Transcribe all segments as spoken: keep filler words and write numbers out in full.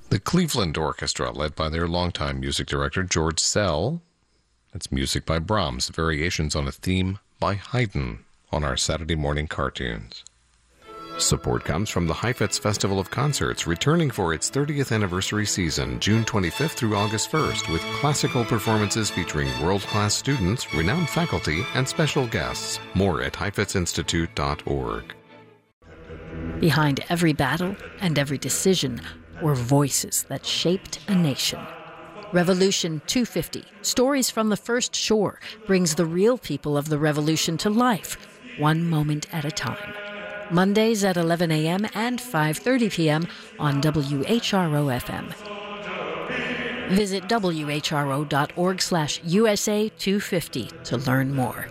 The Cleveland Orchestra, led by their longtime music director, George Szell. That's music by Brahms, variations on a theme by Haydn on our Saturday morning cartoons. Support comes from the Heifetz Festival of Concerts, returning for its thirtieth anniversary season, June twenty-fifth through August first, with classical performances featuring world-class students, renowned faculty, and special guests. More at heifetz institute dot org. Behind every battle and every decision were voices that shaped a nation. Revolution two fifty, Stories from the First Shore, brings the real people of the revolution to life, one moment at a time. Mondays at eleven a.m. and five thirty p.m. on W H R O F M. Visit W H R O dot org slash U S A two fifty to learn more.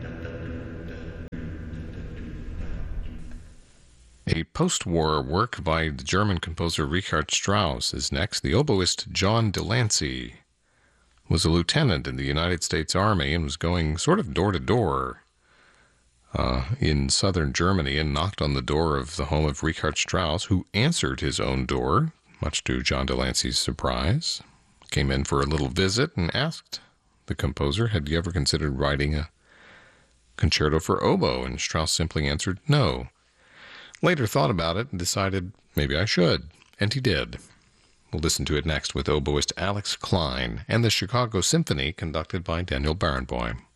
A post-war work by the German composer Richard Strauss is next. The oboist John Delancey was a lieutenant in the United States Army and was going sort of door to door uh, in southern Germany and knocked on the door of the home of Richard Strauss, who answered his own door, much to John Delancey's surprise. Came in for a little visit and asked the composer, had you ever considered writing a concerto for oboe? And Strauss simply answered, no. Later thought about it and decided maybe I should, and he did. We'll listen to it next with oboist Alex Klein and the Chicago Symphony, conducted by Daniel Barenboim.